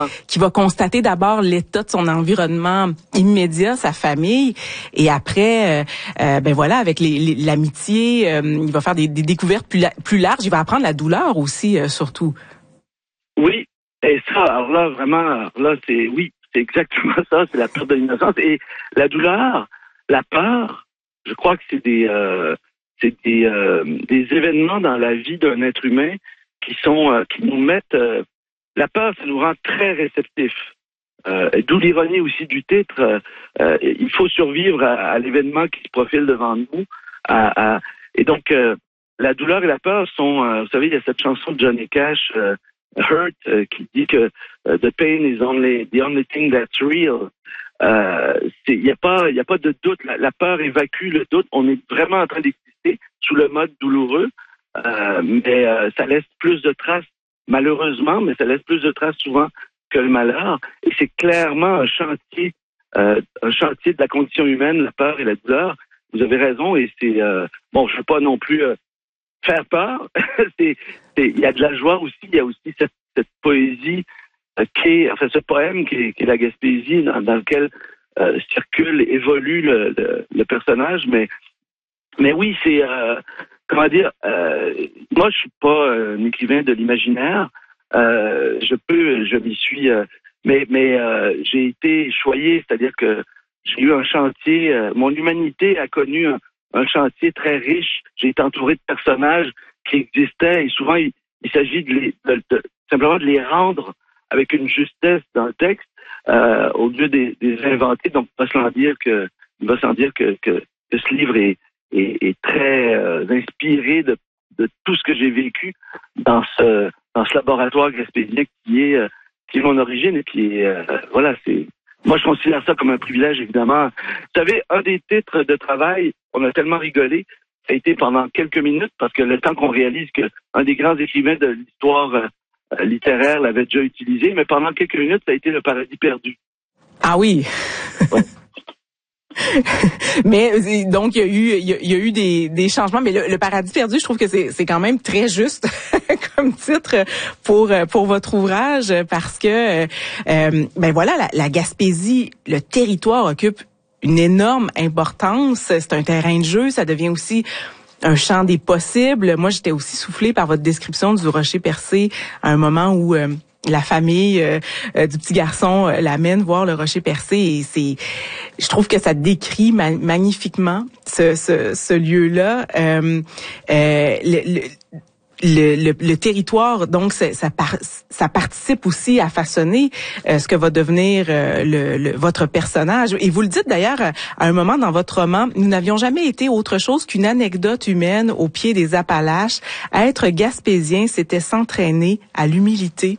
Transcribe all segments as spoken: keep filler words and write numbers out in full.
qui va constater d'abord l'état de son environnement immédiat, sa famille, et après, euh, euh, ben voilà, avec les, les, l'amitié, euh, il va faire des, des découvertes plus, la, plus larges. Il va apprendre la douleur aussi, euh, surtout. Oui, et ça, alors là, vraiment, alors là, c'est oui, c'est exactement ça, c'est la perte de l'innocence. Et la douleur, la peur, je crois que c'est des, euh, c'est des, euh, des événements dans la vie d'un être humain qui sont, euh, qui nous mettent, euh, la peur, ça nous rend très réceptifs. Euh, d'où l'ironie aussi du titre, euh, euh, il faut survivre à, à l'événement qui se profile devant nous. À, à, et donc, euh, la douleur et la peur sont, euh, vous savez, il y a cette chanson de Johnny Cash, euh, Hurt, euh, qui dit que uh, the pain is only the only thing that's real. Euh, c'est, il y a pas, il y a pas de doute. La, la peur évacue le doute. On est vraiment en train d'exister sous le mode douloureux, euh, mais euh, ça laisse plus de traces, malheureusement, mais ça laisse plus de traces souvent que le malheur. Et c'est clairement un chantier, euh, un chantier de la condition humaine, la peur et la douleur. Vous avez raison, et c'est euh, bon. Je veux pas non plus euh, faire peur. c'est, c'est, il y a de la joie aussi. Il y a aussi cette, cette poésie euh, qui est, enfin, ce poème qui est, qui est la Gaspésie, dans, dans lequel euh, circule, évolue le, le, le personnage. Mais, mais oui, c'est euh, comment dire. Euh, moi, je suis pas un écrivain de l'imaginaire. Euh, je peux, je m'y suis, euh, mais, mais euh, j'ai été choyé, c'est-à-dire que j'ai eu un chantier. Euh, mon humanité a connu un un chantier très riche. J'ai été entouré de personnages qui existaient et souvent il, il s'agit de, les, de, de simplement de les rendre avec une justesse dans le texte euh, au lieu de les inventer. Donc il va s'en dire que il va s'en dire que, que, que ce livre est, est, est très euh, inspiré de, de tout ce que j'ai vécu dans ce dans ce laboratoire gaspésien qui est euh, qui est mon origine et qui est euh, voilà c'est. Moi, je considère ça comme un privilège, évidemment. Vous savez, un des titres de travail, on a tellement rigolé, ça a été pendant quelques minutes, parce que le temps qu'on réalise qu'un des grands écrivains de l'histoire euh, littéraire l'avait déjà utilisé, mais pendant quelques minutes, ça a été Le Paradis perdu. Ah oui. Ouais. Mais donc il y a eu il y a, il y a eu des, des changements, mais le, le Paradis perdu, je trouve que c'est c'est quand même très juste comme titre pour pour votre ouvrage, parce que euh, ben voilà, la, la Gaspésie, le territoire occupe une énorme importance. C'est un terrain de jeu, ça devient aussi un champ des possibles. Moi, j'étais aussi soufflée par votre description du rocher percé à un moment où euh, la famille euh, euh, du petit garçon euh, l'amène voir le rocher percé, et c'est, je trouve que ça décrit ma- magnifiquement ce, ce, ce lieu-là. Euh, euh, le, le, Le, le, le territoire, donc, ça, ça, par, ça participe aussi à façonner euh, ce que va devenir euh, le, le, votre personnage. Et vous le dites d'ailleurs à un moment dans votre roman, nous n'avions jamais été autre chose qu'une anecdote humaine au pied des Appalaches. Être gaspésien, c'était s'entraîner à l'humilité.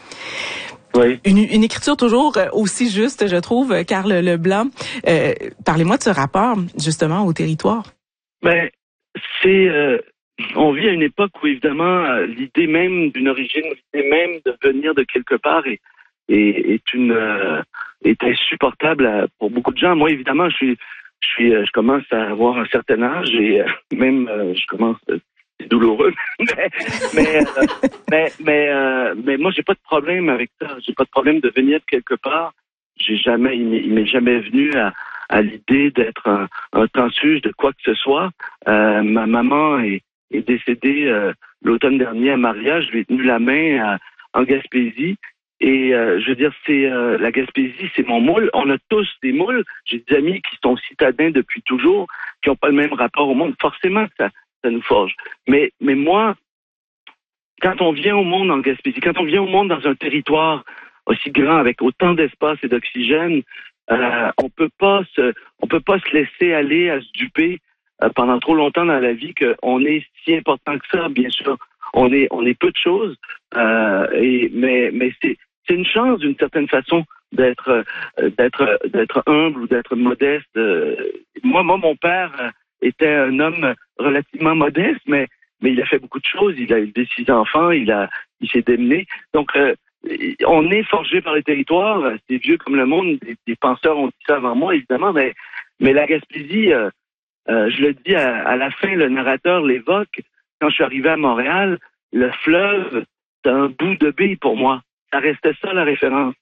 Oui. Une, une écriture toujours aussi juste, je trouve, Karl Leblanc. Euh, parlez-moi de ce rapport, justement, au territoire. Ben, c'est... Euh... On vit à une époque où, évidemment, l'idée même d'une origine, l'idée même de venir de quelque part est, est, est une euh, est insupportable à, pour beaucoup de gens. Moi, évidemment, je suis, je suis, je commence à avoir un certain âge et euh, même euh, je commence, euh, c'est douloureux, mais mais euh, mais mais, euh, mais moi, j'ai pas de problème avec ça. J'ai pas de problème de venir de quelque part. J'ai jamais, il m'est, il m'est jamais venu à à l'idée d'être un, un transfuge de quoi que ce soit. Euh, ma maman est est décédé euh, l'automne dernier à Maria. Je lui ai tenu la main à, en Gaspésie. Et euh, je veux dire, c'est euh, la Gaspésie, c'est mon moule. On a tous des moules. J'ai des amis qui sont citadins depuis toujours, qui n'ont pas le même rapport au monde. Forcément, ça, ça nous forge. Mais, mais moi, quand on vient au monde en Gaspésie, quand on vient au monde dans un territoire aussi grand, avec autant d'espace et d'oxygène, euh, on peut pas se, on peut pas se laisser aller à se duper euh, pendant trop longtemps dans la vie qu'on est si important que ça. Bien sûr, on est, on est peu de choses, euh, et mais, mais c'est, c'est une chance d'une certaine façon d'être, euh, d'être, d'être humble ou d'être modeste. Euh, moi, moi, mon père était un homme relativement modeste, mais mais il a fait beaucoup de choses. Il a élevé six enfants, il a, il s'est démené. Donc euh, on est forgé par les territoires, c'est vieux comme le monde, des, des penseurs ont dit ça avant moi, évidemment, mais, mais la Gaspésie, euh, euh, je le dis à, à la fin, le narrateur l'évoque, quand je suis arrivé à Montréal, le fleuve, c'est un bout de baie pour moi. Ça restait ça, la référence.